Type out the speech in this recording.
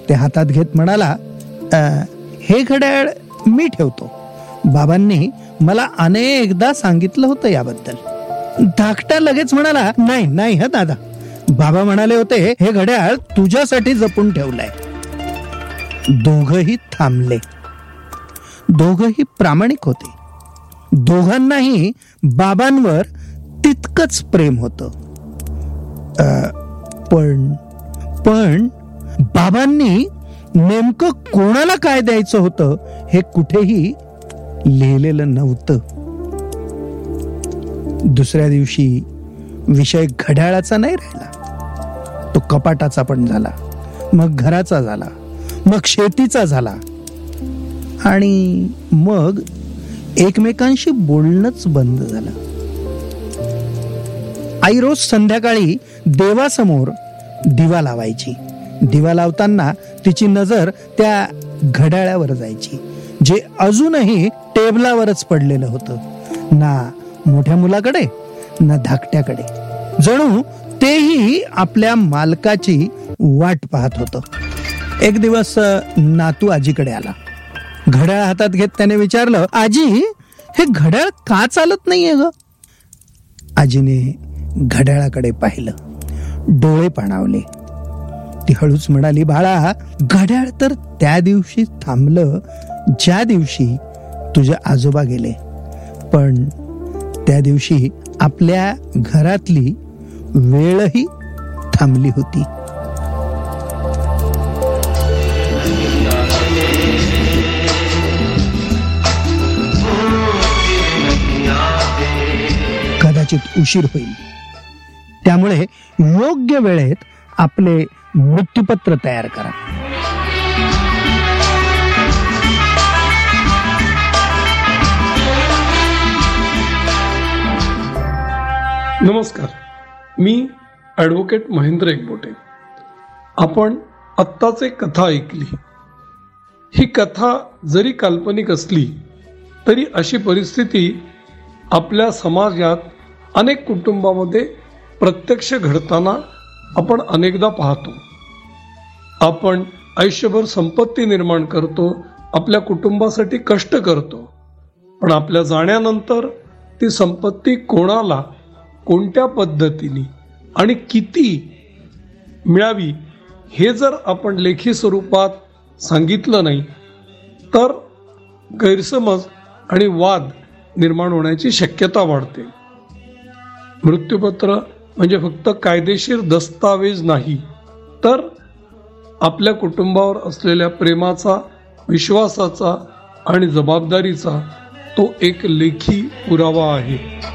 ते हातात घेत म्हणाला, हे घड्याळ मी ठेवतो. बाबांनी मला अनेकदा सांगितलं होतं याबद्दल. धाकटा लगेच म्हणाला, नाही नाही हा दादा, बाबा म्हणाले होते हे घड्याळ तुझ्यासाठी जपून ठेवलंय. दोघही थांबले. दोघही प्रामाणिक होते. दोघांनाही बाबांवर तितकंच प्रेम होतं. पण बाबांनी नेमकं कोणाला काय द्यायचं होतं हे कुठेही लिहिलेलं नव्हतं. दुसऱ्या दिवशी विषय घड्याळाचा नाही राहिला. तो कपाटाचा पण झाला, मग घराचा झाला, मग शेतीचा झाला, आणि मग एकमेकांशी बोलणंच बंद झालं. आई रोज संध्याकाळी देवासमोर दिवा लावायची. दिवा लावताना तिची नजर त्या घड्याळावर जायची, जे अजूनही टेबलावरच पडलेलं होतं. ना मोठ्या मुलाकडे ना धाकट्याकडे. जणू तेही आपल्या मालकाची वाट पाहत होतं. एक दिवस नातू आजीकडे आला. घड्याळ हातात घेत त्याने विचारलं, आजी हे घड्याळ का चालत नाहीये ग? आजीने घड्याळाकडे पाहिलं. डोळे पाणावले. ती हळूच म्हणाली, बाळा, घड्याळ तर त्या दिवशी थांबलं ज्या दिवशी तुझे आजोबा गेले. पण त्या दिवशी आपल्या घरातली वेळही थांबली होती. कदाचित उशीर होईल, त्यामुळे योग्य वेळेत आपले मृत्यूपत्र तयार करा. नमस्कार, मी ॲडव्होकेट महेंद्र एकबोटे. आपण आत्ताच एक कथा ऐकली. ही कथा जरी काल्पनिक असली तरी अशी परिस्थिती आपल्या समाजात अनेक कुटुंबामध्ये प्रत्यक्ष घडताना आपण अनेकदा पाहतो. आपण आयुष्यभर संपत्ती निर्माण करतो, आपल्या कुटुंबासाठी कष्ट करतो, पण आपल्या जाण्यानंतर ती संपत्ती कोणाला, कोणत्या पद्धतीने आणि किती मिळावी हे जर आपण लेखी स्वरूपात सांगितलं नाही तर गैरसमज आणि वाद निर्माण होण्याची शक्यता वाढते. मृत्यूपत्र म्हणजे फक्त कायदेशीर दस्तावेज नाही, तर आपल्या कुटुंबावर असलेल्या प्रेमाचा, विश्वासाचा आणि जबाबदारीचा तो एक लेखी पुरावा आहे.